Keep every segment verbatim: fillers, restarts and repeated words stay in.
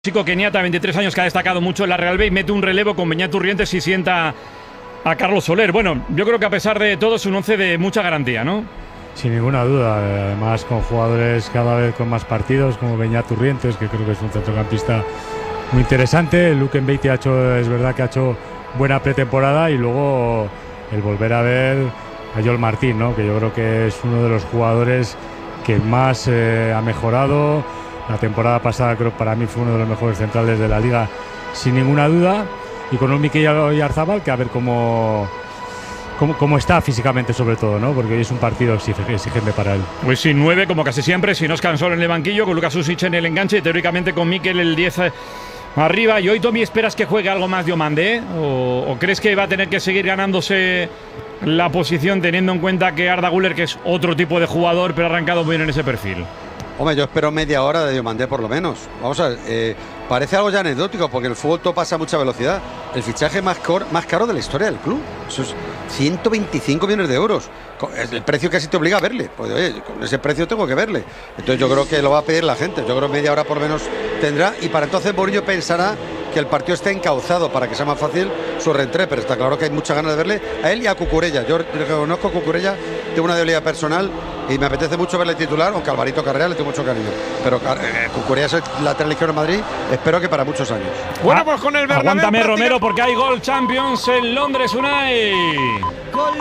Chico keniata, veintitrés años, que ha destacado mucho en la Real B y mete un relevo con Beñat Urrientes y sienta a Carlos Soler. Bueno, yo creo que a pesar de todo es un once de mucha garantía, ¿no? Sin ninguna duda, además con jugadores cada vez con más partidos, como Beñat Urrientes, que creo que es un centrocampista muy interesante. Luke Mbeuti ha hecho, es verdad que ha hecho buena pretemporada, y luego el volver a ver a Joel Martín, ¿no? Que yo creo que es uno de los jugadores que más eh, ha mejorado. La temporada pasada creo que para mí fue uno de los mejores centrales de la liga, sin ninguna duda, y con un Mikel Oyarzabal que a ver cómo, cómo, cómo está físicamente, sobre todo, ¿no? Porque hoy es un partido exigente para él. Pues sin nueve, como casi siempre, sin Óscar Solo en el banquillo, con Lucas Susic en el enganche y teóricamente con Mikel el diez arriba. ¿Y hoy, Tommy, esperas que juegue algo más de Omandé? ¿O, o crees que va a tener que seguir ganándose la posición, teniendo en cuenta que Arda Güler, que es otro tipo de jugador, pero ha arrancado muy bien en ese perfil? Hombre, yo espero media hora de Diomandé por lo menos. Vamos a ver, eh, parece algo ya anecdótico porque el fútbol todo pasa a mucha velocidad. El fichaje más, cor, más caro de la historia del club. Eso es ciento veinticinco millones de euros. El precio que así te obliga a verle. Pues oye, con ese precio tengo que verle. Entonces yo creo que lo va a pedir la gente. Yo creo que media hora por lo menos tendrá. Y para entonces Mourinho pensará que el partido esté encauzado para que sea más fácil su reentré. Pero está claro que hay muchas ganas de verle a él y a Cucurella. Yo reconozco a Cucurella, tengo una debilidad personal y me apetece mucho verle titular, aunque a Alvarito Carrera le tengo mucho cariño. Pero eh, Cucurella es el lateral izquierdo en Madrid, espero que para muchos años. Bueno, pues con el Bernabéu. Aguántame, práctica... Romero, porque hay gol Champions en Londres, Unai. Gol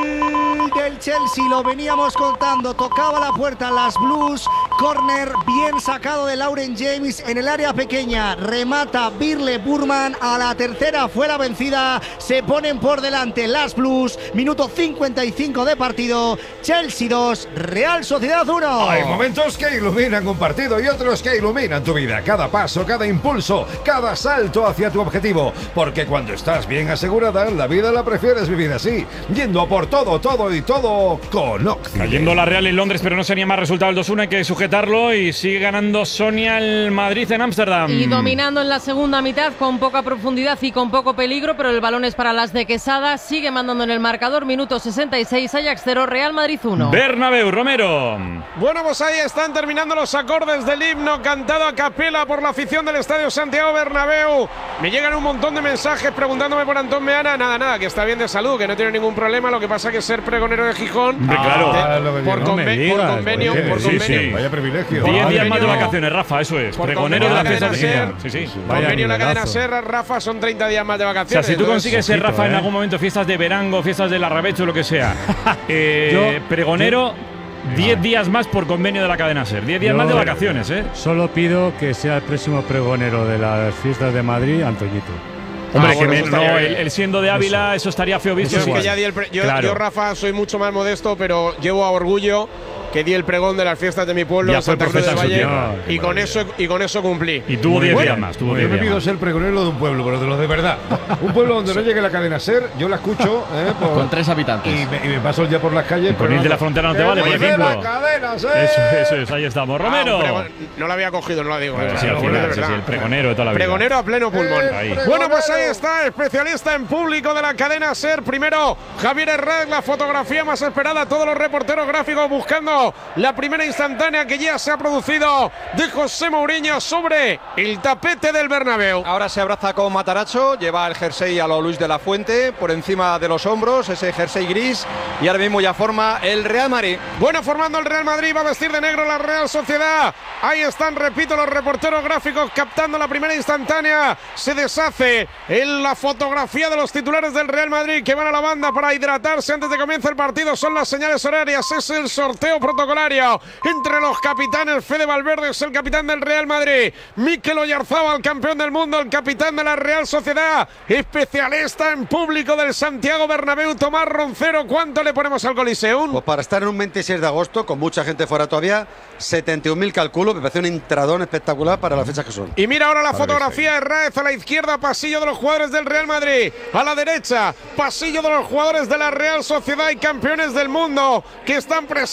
del Chelsea, lo veníamos contando. Tocaba la puerta las Blues. Corner bien sacado de Lauren James en el área pequeña. Remata Birle Burman. A la tercera fue la vencida. Se ponen por delante las Blues. Minuto cincuenta y cinco de partido. Chelsea dos, Real Sociedad uno. Hay momentos que iluminan un partido y otros que iluminan tu vida. Cada paso, cada impulso, cada salto hacia tu objetivo. Porque cuando estás bien asegurada, la vida la prefieres vivir así. Yendo por todo, todo y todo con Occident. Cayendo la Real en Londres, pero no se anima más resultado el dos uno. Hay que sujetarlo y sigue ganando Sonia el Madrid en Ámsterdam. Y dominando en la segunda mitad con poca profundidad y con poco peligro, pero el balón es para las de Quesada. Sigue mandando en el marcador. Minuto sesenta y seis, Ajax cero, Real Madrid uno. Bernabéu, Romero. Bueno, pues ahí están terminando los acordes del himno cantado a capela por la afición del Estadio Santiago Bernabéu. Me llegan un montón de mensajes preguntándome por Antón Meana. Nada, nada, que está bien de salud, que no tiene ningún problema. Lo que pasa que es ser pregonero de Gijón. Ah, claro. De, ah, por, no conve digas, por convenio. oye, por sí, convenio. sí, vaya privilegio. diez días más de vacaciones, Rafa, eso es. Pregonero de la fiesta de Gijón. Sí, sí. Convenio en la cadena SER, Rafa, son treinta días más de vacaciones. O sea, si tú consigues ser, Rafa, ¿eh? en algún momento, fiestas de verango, fiestas del Arrabecho, lo que sea, eh, yo, pregonero, diez días más por convenio de la cadena SER. diez días yo, más de vacaciones, ¿eh? Solo pido que sea el próximo pregonero de las fiestas de Madrid, Antoñito. Hombre, ah, que bueno, me, no, él, él siendo de Ávila, eso, eso estaría feo visto. Yo, que ya di el pre yo, claro. yo, Rafa, soy mucho más modesto, pero llevo a orgullo que di el pregón de las fiestas de mi pueblo, en Santa Cruz del Valle, y con eso y con eso cumplí. Y tuvo diez días más. Tuvo yo me pido ser pregonero de un pueblo, pero de los de verdad. Un pueblo donde no llegue la cadena SER, yo la escucho. Eh, por, con tres habitantes. Y me, y me paso el día por las calles. Y con ir de la frontera no te vale, por ejemplo. La cadena SER. Eso, eso es, ahí estamos. Romero. Ah, no la había cogido, no la digo. Bueno, sí, al final, sí, sí, el pregonero de toda la vida. Pregonero a pleno pulmón. Ahí. Bueno, pues ahí está, especialista en público de la cadena SER. Primero, Javier Herrera, la fotografía más esperada. Todos los reporteros gráficos buscando la primera instantánea que ya se ha producido de José Mourinho sobre el tapete del Bernabéu. Ahora se abraza con Matarazzo, lleva el jersey a lo Luis de la Fuente por encima de los hombros, ese jersey gris, y ahora mismo ya forma el Real Madrid. Bueno, formando el Real Madrid, va a vestir de negro la Real Sociedad. Ahí están, repito, los reporteros gráficos captando la primera instantánea. Se deshace en la fotografía de los titulares del Real Madrid que van a la banda para hidratarse antes de que comience el partido. Son las señales horarias, es el sorteo protocolario entre los capitanes. Fede Valverde es el capitán del Real Madrid. Mikel Oyarzabal, campeón del mundo, el capitán de la Real Sociedad. Especialista en público del Santiago Bernabéu, Tomás Roncero. ¿Cuánto le ponemos al Coliseum? Pues para estar en un veintiséis de agosto, con mucha gente fuera todavía, setenta y un mil calculo. Me parece un entradón espectacular para las fechas que son. Y mira ahora la fotografía de Raez a la izquierda, pasillo de los jugadores del Real Madrid. A la derecha, pasillo de los jugadores de la Real Sociedad y campeones del mundo que están presentes en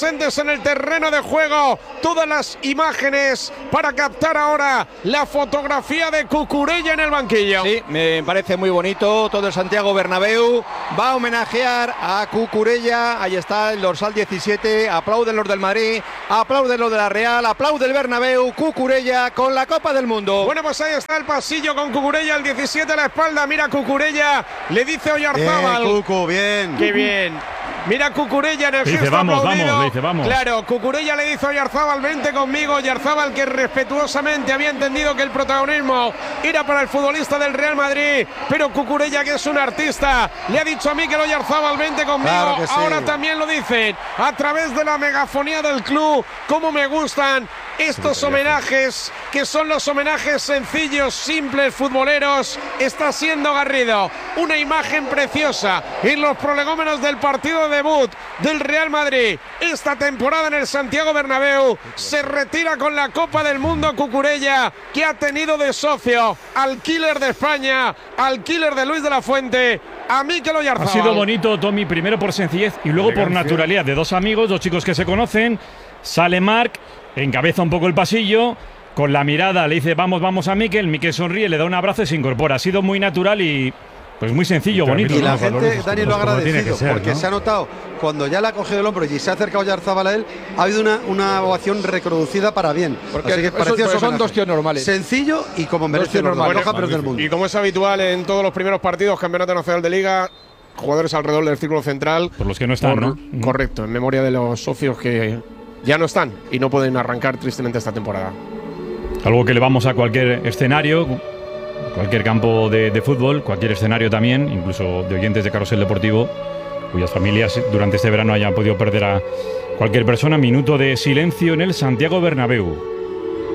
en el terreno de juego. Todas las imágenes para captar ahora la fotografía de Cucurella en el banquillo. Sí, me parece muy bonito. Todo el Santiago Bernabéu va a homenajear a Cucurella. Ahí está el dorsal diecisiete. Aplauden los del Madrid, aplauden los de la Real, aplaude el Bernabéu. Cucurella con la Copa del Mundo. Bueno, pues ahí está el pasillo con Cucurella, el diecisiete a la espalda. Mira Cucurella, le dice Oyarzábal. Bien, Cucu, bien. Qué bien. Mira Cucurella en el dice, gesto vamos, aplaudido. vamos, le dice, vamos. Claro, Cucurella le dice a Oyarzábal, vente conmigo. Oyarzábal, que respetuosamente había entendido que el protagonismo era para el futbolista del Real Madrid, pero Cucurella, que es un artista, le ha dicho a Mikel Oyarzábal, vente conmigo. Claro que sí. Ahora también lo dicen a través de la megafonía del club. Cómo me gustan estos homenajes, que son los homenajes sencillos, simples, futboleros. Está siendo Garrido una imagen preciosa en los prolegómenos del partido de debut del Real Madrid esta temporada en el Santiago Bernabéu. Se retira con la Copa del Mundo Cucurella, que ha tenido de socio al killer de España, al killer de Luis de la Fuente, a Mikel Oyarzábal. Ha sido bonito, Tommy, primero por sencillez y luego por naturalidad de dos amigos, dos chicos que se conocen. Sale Marc, encabeza un poco el pasillo, con la mirada le dice vamos, vamos a Mikel, Mikel sonríe, le da un abrazo y se incorpora. Ha sido muy natural y pues muy sencillo, bonito. Y la ¿no? gente, Dani, lo ha agradecido, ser, porque ¿no? se ha notado, cuando ya le ha cogido el hombro y se ha acercado Oyarzábal a él, ha habido una, una ovación reproducida para bien. Porque Así que eso- parecía pues su son homenaje. dos tíos normales. Sencillo y como merece tíos los normales. Roja, pero del mundo. Y como es habitual en todos los primeros partidos, Campeonato Nacional de Liga, jugadores alrededor del círculo central. Por los que no están, Por- ¿no? Correcto, en memoria de los socios que ya no están y no pueden arrancar tristemente esta temporada. Algo que le vamos a cualquier escenario, cualquier campo de, de fútbol, cualquier escenario también, incluso de oyentes de Carrusel Deportivo, cuyas familias durante este verano hayan podido perder a cualquier persona. Minuto de silencio en el Santiago Bernabéu.